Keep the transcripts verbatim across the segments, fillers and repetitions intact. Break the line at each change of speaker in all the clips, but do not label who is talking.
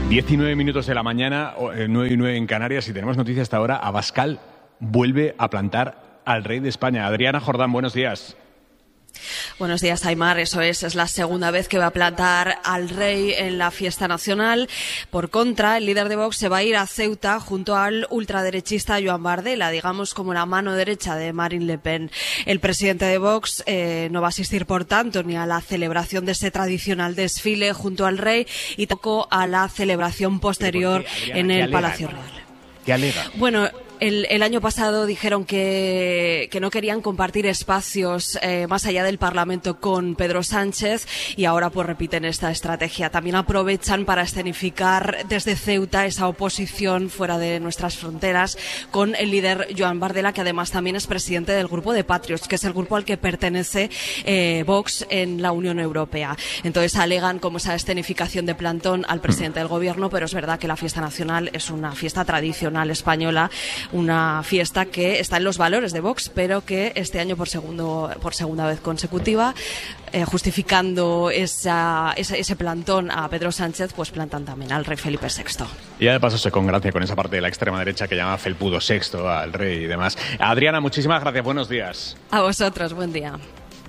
diecinueve minutos de la mañana, nueve y nueve en Canarias, y tenemos noticias hasta ahora. Abascal vuelve a plantar al rey de España. Adriana Jordán, buenos días.
Buenos días, Aimar. Eso es, es la segunda vez que va a plantar al rey en la fiesta nacional. Por contra, el líder de Vox se va a ir a Ceuta junto al ultraderechista Joan Bardella, digamos como la mano derecha de Marine Le Pen. El presidente de Vox eh, no va a asistir, por tanto, ni a la celebración de ese tradicional desfile junto al rey y tampoco a la celebración posterior en el Palacio Real.
¿Qué alega?
Bueno, El, el año pasado dijeron que, que no querían compartir espacios eh, más allá del Parlamento con Pedro Sánchez y ahora pues repiten esta estrategia. También aprovechan para escenificar desde Ceuta esa oposición fuera de nuestras fronteras con el líder Joan Bardella, que además también es presidente del grupo de Patriots, que es el grupo al que pertenece eh, Vox en la Unión Europea. Entonces alegan como esa escenificación de plantón al presidente del gobierno, pero es verdad que la fiesta nacional es una fiesta tradicional española, una fiesta que está en los valores de Vox, pero que este año por segundo por segunda vez consecutiva, eh, justificando esa, esa, ese plantón a Pedro Sánchez, pues plantan también al rey Felipe sexto.
Y ya de paso se congracia con esa parte de la extrema derecha que llama felpudo sexto al rey y demás. Adriana, muchísimas gracias, buenos días.
A vosotros, buen día.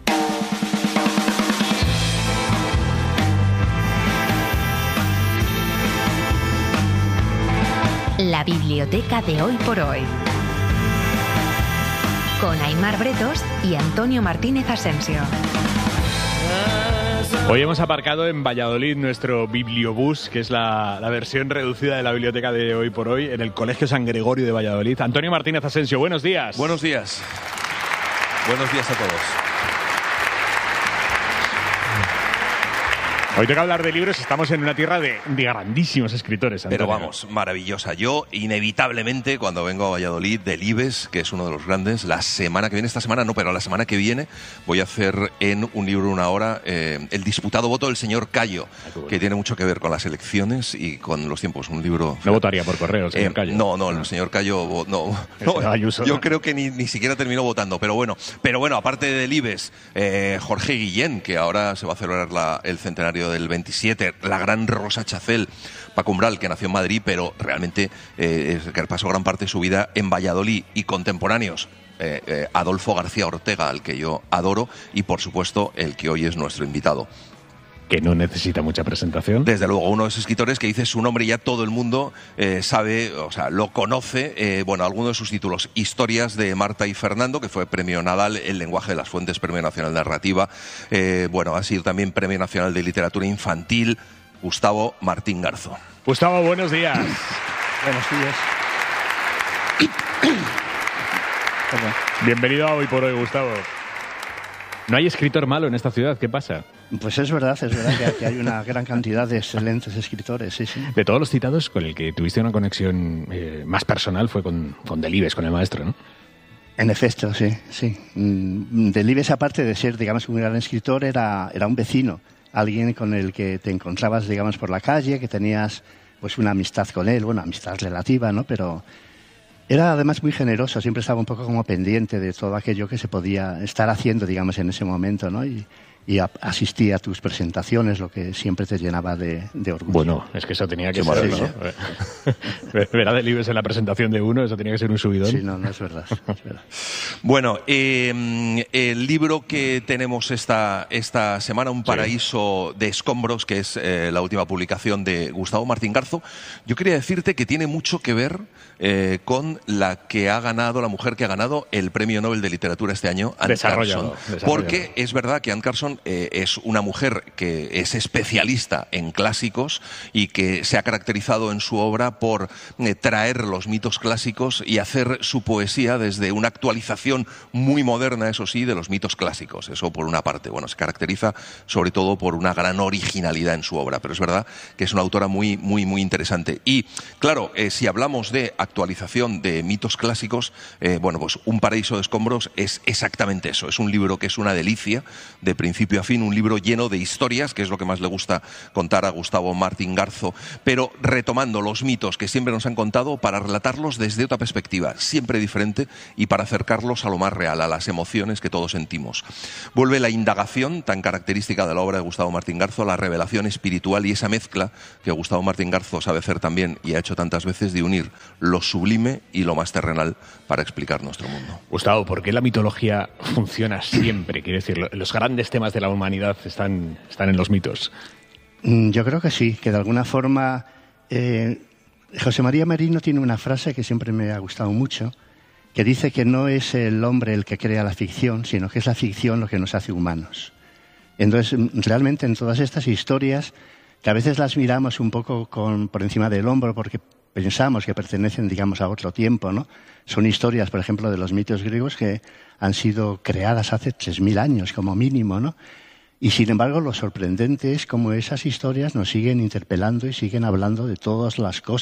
La biblioteca de Hoy por Hoy, con Aimar Bretos y Antonio Martínez Asensio.
Hoy hemos aparcado en Valladolid nuestro bibliobús, que es la, la versión reducida de la biblioteca de Hoy por Hoy, en el Colegio San Gregorio de Valladolid. Antonio Martínez Asensio, buenos días.
Buenos días. Buenos días a todos.
Hoy toca hablar de libros, estamos en una tierra de, de grandísimos escritores, Antonio.
Pero vamos, maravillosa. Yo, inevitablemente, cuando vengo a Valladolid, del IBES, que es uno de los grandes, la semana que viene, esta semana no, pero la semana que viene, voy a hacer en Un libro, una hora, eh, El disputado voto del señor Cayo, Ay, bueno. que tiene mucho que ver con las elecciones y con los tiempos. Un libro...
No votaría por correo el señor
eh,
Cayo.
No, no, el señor Cayo, no. no
Ayuso,
yo
¿no?
creo que ni, ni siquiera terminó votando, pero bueno. Pero bueno, aparte del IBES, eh, Jorge Guillén, que ahora se va a celebrar la, el centenario del veintisiete, la gran Rosa Chacel, Paco Umbral, que nació en Madrid, pero realmente eh, es, que pasó gran parte de su vida en Valladolid, y contemporáneos, eh, eh, Adolfo García Ortega, al que yo adoro, y por supuesto el que hoy es nuestro invitado.
Que no necesita mucha presentación.
Desde luego, uno de esos escritores que dice su nombre y ya todo el mundo eh, sabe, o sea, lo conoce. Eh, bueno, algunos de sus títulos: Historias de Marta y Fernando, que fue Premio Nadal, El lenguaje de las fuentes, Premio Nacional de Narrativa. Eh, bueno, ha sido también Premio Nacional de Literatura Infantil. Gustavo Martín Garzo.
Gustavo, buenos días.
Buenos días.
Bienvenido a Hoy por Hoy, Gustavo. No hay escritor malo en esta ciudad, ¿qué pasa?
Pues es verdad, es verdad que hay una gran cantidad de excelentes escritores, sí, sí.
De todos los citados, con el que tuviste una conexión eh, más personal fue con, con Delibes, con el maestro, ¿no?
En efecto, sí, sí. Delibes, aparte de ser, digamos, un gran escritor, era, era un vecino, alguien con el que te encontrabas, digamos, por la calle, que tenías pues una amistad con él, bueno, amistad relativa, ¿no? Pero era además muy generoso, siempre estaba un poco como pendiente de todo aquello que se podía estar haciendo, digamos, en ese momento, ¿no? Y, y a, asistía a tus presentaciones, lo que siempre te llenaba de, de orgullo.
Bueno, es que eso tenía que
sí,
ser,
sí,
¿no? Sí. Ver a Delibes en la presentación de uno, eso tenía que ser un subidón.
Sí, no, no es verdad. No es verdad.
Bueno, eh, el libro que tenemos esta, esta semana, Un paraíso sí. de escombros, que es eh, la última publicación de Gustavo Martín Garzo, yo quería decirte que tiene mucho que ver eh, con la que ha ganado, la mujer que ha ganado el Premio Nobel de Literatura este año, Anne Carson. Porque es verdad que Anne Carson Eh, es una mujer que es especialista en clásicos y que se ha caracterizado en su obra por eh, traer los mitos clásicos y hacer su poesía desde una actualización muy moderna, eso sí, de los mitos clásicos. Eso por una parte. Bueno, se caracteriza sobre todo por una gran originalidad en su obra, pero es verdad que es una autora muy, muy, muy interesante. Y claro, eh, si hablamos de actualización de mitos clásicos, eh, bueno, pues Un paraíso de escombros es exactamente eso. Es un libro que es una delicia de principio principio a fin, un libro lleno de historias, que es lo que más le gusta contar a Gustavo Martín Garzo, pero retomando los mitos que siempre nos han contado para relatarlos desde otra perspectiva, siempre diferente, y para acercarlos a lo más real, a las emociones que todos sentimos. Vuelve la indagación tan característica de la obra de Gustavo Martín Garzo, la revelación espiritual y esa mezcla que Gustavo Martín Garzo sabe hacer también y ha hecho tantas veces, de unir lo sublime y lo más terrenal para explicar nuestro mundo.
Gustavo, ¿por qué la mitología funciona siempre? Quiero decir, los grandes temas de la humanidad están, están en los mitos.
Yo creo que sí, que de alguna forma... Eh, José María Merino tiene una frase que siempre me ha gustado mucho, que dice que no es el hombre el que crea la ficción, sino que es la ficción lo que nos hace humanos. Entonces, realmente en todas estas historias, que a veces las miramos un poco con, por encima del hombro porque pensamos que pertenecen, digamos, a otro tiempo, ¿no? Son historias, por ejemplo, de los mitos griegos que han sido creadas hace tres mil años, como mínimo, ¿no? Y, sin embargo, lo sorprendente es cómo esas historias nos siguen interpelando y siguen hablando de todas las cosas